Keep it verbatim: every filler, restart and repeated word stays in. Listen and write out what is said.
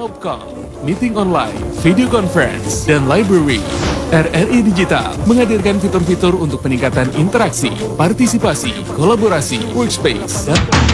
Opcall, meeting online, video conference, dan library. R R I Digital menghadirkan fitur-fitur untuk peningkatan interaksi, partisipasi, kolaborasi, workspace, dan